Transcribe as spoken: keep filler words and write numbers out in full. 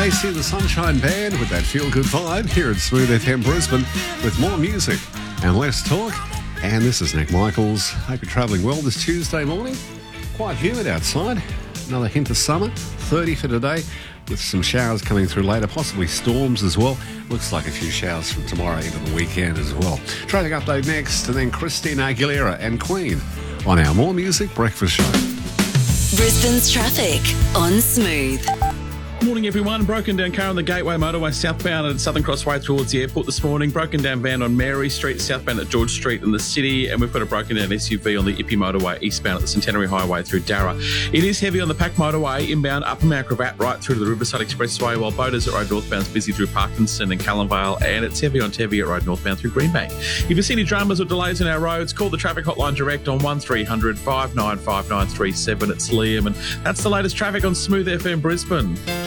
Lacey, the Sunshine Band with that feel-good vibe here at Smooth F M Brisbane with more music and less talk. And this is Nick Michaels. Hope you're travelling well this Tuesday morning. Quite humid outside. Another hint of summer. thirty for today with some showers coming through later, possibly storms as well. Looks like a few showers from tomorrow into the weekend as well. Traffic update next, and then Christina Aguilera and Queen on our More Music Breakfast Show. Brisbane's traffic on Smooth. Morning everyone. Broken down car on the Gateway Motorway southbound at Southern Crossway towards the airport this morning. Broken down van on Mary Street southbound at George Street in the city. And we've got a broken down S U V on the Ippy Motorway eastbound at the Centenary Highway through Darra. It is heavy on the Pack Motorway inbound Upper Mount Gravatt right through to the Riverside Expressway, while Boaters at Road northbound is busy through Parkinson and Callanvale, and it's heavy on Teviot Road northbound through Greenbank. If you see any dramas or delays on our roads, call the traffic hotline direct on one three hundred, five nine five nine three seven. It's Liam, and that's the latest traffic on Smooth F M Brisbane.